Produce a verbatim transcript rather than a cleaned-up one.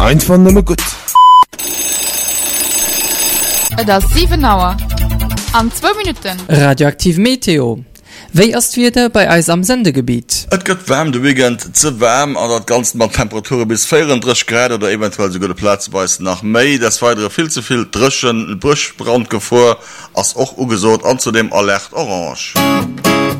einfach nimmer gut. Das sieben Uhr. An zwei Minuten. Radioaktiv Meteo. Wéi ass wieder bei eis am Sendegebiet? Et gëtt wärm de Wigent ze wärm an dat ganz mat Temperature bis vierunddreißig Grad oder eventuell sogar de Platz weis nach Mei. Das weitere viel zu viel Drschen, Buschbrandgefahr ass och ugesot an zu dem Alert Orange.